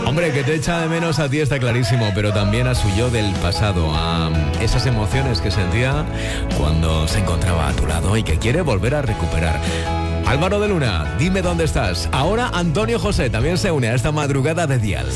Hombre, que te echa de menos a ti está clarísimo, pero también a su yo del pasado, a esas emociones que sentía cuando se encontraba a tu lado y que quiere volver a recuperar. Álvaro de Luna, dime dónde estás. Ahora Antonio José también se une a esta madrugada de Dial.